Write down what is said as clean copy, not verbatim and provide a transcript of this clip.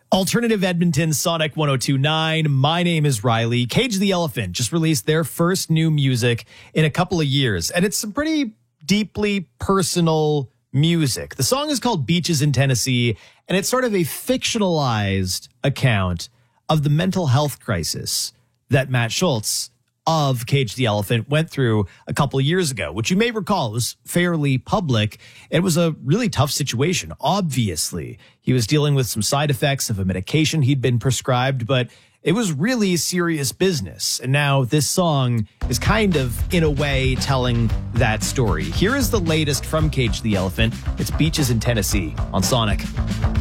Alternative Edmonton, Sonic 102.9. My name is Riley. Cage the Elephant just released their first new music in a couple of years, and it's some pretty deeply personal music. The song is called Beaches in Tennessee, and it's sort of a fictionalized account of the mental health crisis that Matt Schultz of Cage the Elephant went through a couple of years ago, which you may recall was fairly public. It was a really tough situation. Obviously, he was dealing with some side effects of a medication he'd been prescribed, but it was really serious business. And now this song is kind of, in a way, telling that story. Here is the latest from Cage the Elephant. It's Beaches in Tennessee on Sonic.